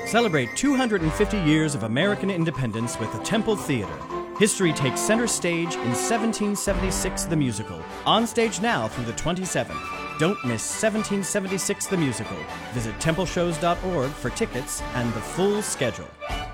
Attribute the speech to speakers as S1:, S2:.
S1: Celebrate 250 years of American independence with the Temple Theater. History takes center stage in 1776 the Musical. On stage now through the 27th. Don't miss 1776 the Musical. Visit templeshows.org for tickets and the full schedule.